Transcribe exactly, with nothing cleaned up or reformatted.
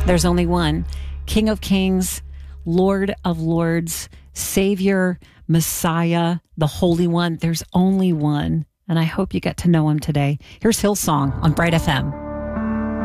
There's only one. King of Kings, Lord of Lords, Savior, Messiah, the Holy One. There's only one. And I hope you get to know him today. Here's Hillsong on Bright F M.